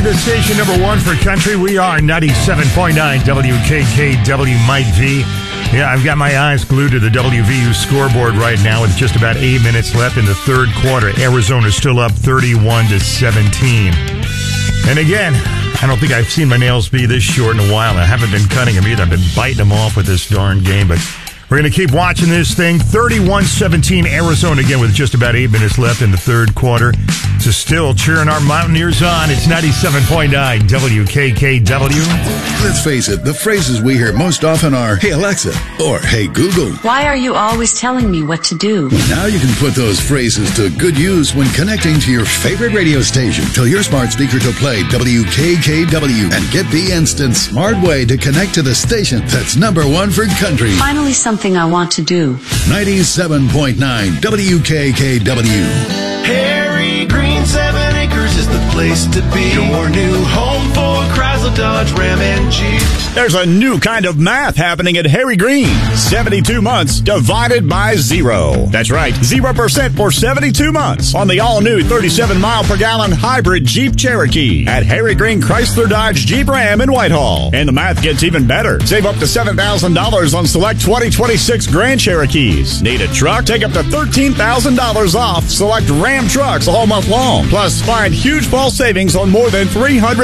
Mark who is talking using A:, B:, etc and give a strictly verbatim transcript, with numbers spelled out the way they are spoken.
A: the station number one for country. We are ninety-seven point nine W K K W Mike V. Yeah, I've got my eyes glued to the W V U scoreboard right now with just about eight minutes left in the third quarter. Arizona's still up thirty-one to seventeen. And again, I don't think I've seen my nails be this short in a while. I haven't been cutting them either. I've been biting them off with this darn game, but we're going to keep watching this thing. thirty-one seventeen Arizona again with just about eight minutes left in the third quarter. So still cheering our Mountaineers on. It's ninety-seven point nine W K K W.
B: Let's face it, the phrases we hear most often are, "Hey Alexa," or "Hey Google."
C: Why are you always telling me what to do?
B: Now you can put those phrases to good use when connecting to your favorite radio station. Tell your smart speaker to play W K K W and get the instant smart way to connect to the station that's number one for country.
C: Finally something I want to do.
B: ninety-seven point nine W K K W.
D: Harry Green, seven acres is the place to be. Your new home for Chrysler, Dodge, Ram, and Jeep.
E: There's a new kind of math happening at Harry Green. seventy-two months divided by zero. That's right, zero percent for seventy-two months on the all-new thirty-seven mile per gallon hybrid Jeep Cherokee at Harry Green Chrysler, Dodge, Jeep, Ram in Whitehall. And the math gets even better. Save up to seven thousand dollars on select twenty twenty-six Grand Cherokees. Need a truck? Take up to thirteen thousand dollars off select Ram trucks all month long. Plus, find huge fall savings on more than three hundred